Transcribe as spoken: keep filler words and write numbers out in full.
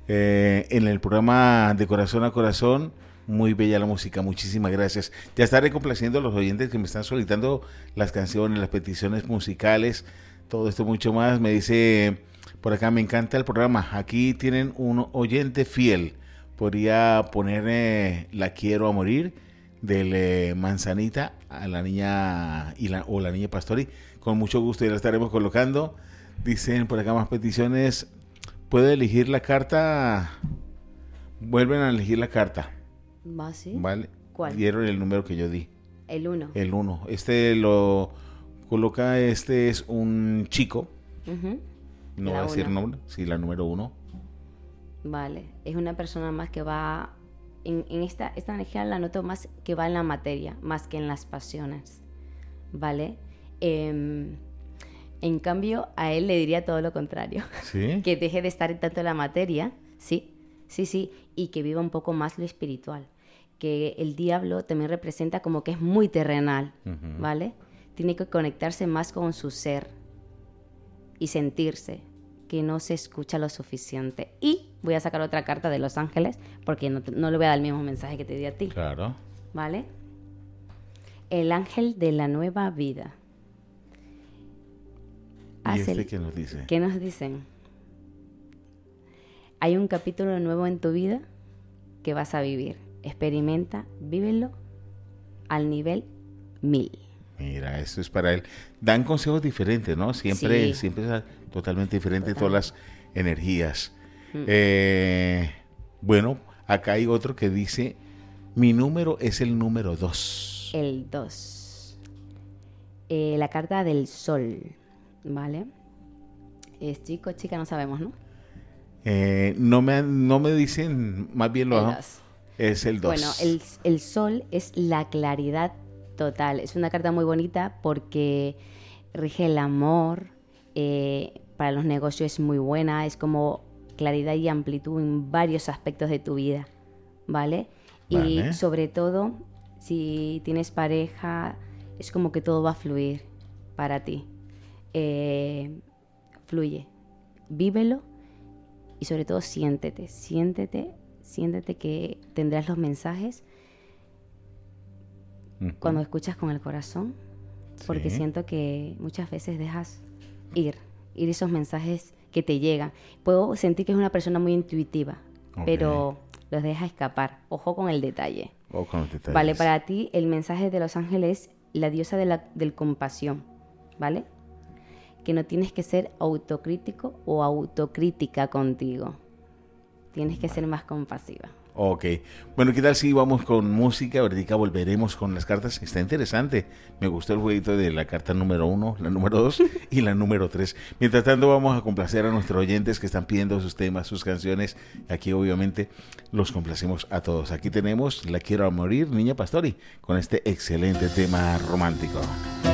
eh, en el programa De Corazón a Corazón. Muy bella la música, muchísimas gracias. Ya estaré complaciendo a los oyentes que me están solicitando las canciones, las peticiones musicales, todo esto mucho más. Me dice por acá, me encanta el programa. Aquí tienen un oyente fiel. Podría poner eh, La Quiero a Morir del eh, Manzanita a la niña y la, o la niña Pastori. Con mucho gusto ya la estaremos colocando. Dicen por acá más peticiones. ¿Puedo elegir la carta? Vuelven a elegir la carta. ¿Va así? Vale. ¿Cuál? Dieron el número que yo di. El uno. El uno. Este lo coloca, este es un chico. Uh-huh. No La va a decir uno. nombre. Sí, la número uno. Vale. Es una persona más que va... En, en esta, esta energía la noto más que va en la materia, más que en las pasiones. ¿Vale? Eh, en cambio, a él le diría todo lo contrario. ¿Sí? Que deje de estar tanto en la materia, sí, sí, sí, y que viva un poco más lo espiritual. Que el diablo también representa como que es muy terrenal, uh-huh. ¿vale? Tiene que conectarse más con su ser y sentirse que no se escucha lo suficiente. Y voy a sacar otra carta de Los Ángeles porque no, no le voy a dar el mismo mensaje que te di a ti. Claro. ¿Vale? El ángel de la nueva vida. ¿Y este qué nos dice? ¿Qué nos dicen? Hay un capítulo nuevo en tu vida que vas a vivir. Experimenta, vívelo al nivel mil. Mira, esto es para él. Dan consejos diferentes, ¿no? Siempre, sí. siempre es totalmente diferente todas las energías. Mm. Eh, bueno, acá hay otro que dice, mi número es el número dos. El dos. Eh, la carta del sol, ¿vale? Es chico, chica, no sabemos, ¿no? Eh, no, me, no me dicen, más bien lo hago. Es el dos. Bueno, el, el sol es la claridad total. Es una carta muy bonita porque rige el amor. Eh, para los negocios es muy buena. Es como claridad y amplitud en varios aspectos de tu vida, ¿vale? Vale. Y sobre todo, si tienes pareja, es como que todo va a fluir para ti. Eh, fluye. Vívelo y sobre todo siéntete, siéntete. Siéntete que tendrás los mensajes uh-huh. cuando escuchas con el corazón, porque sí. siento que muchas veces dejas ir, ir esos mensajes que te llegan. Puedo sentir que es una persona muy intuitiva, okay. pero los deja escapar. Ojo con el detalle. Ojo con los detalles. Vale, para ti el mensaje de los ángeles, la diosa de la del compasión, ¿vale? Que no tienes que ser autocrítico o autocrítica contigo. Tienes que ser más compasiva. Ok. Bueno, ¿qué tal si vamos con música? Ahorita volveremos con las cartas. Está interesante. Me gustó el jueguito de la carta número uno, la número dos y la número tres. Mientras tanto, vamos a complacer a nuestros oyentes que están pidiendo sus temas, sus canciones. Aquí, obviamente, los complacemos a todos. Aquí tenemos La Quiero a Morir, Niña Pastori, con este excelente tema romántico.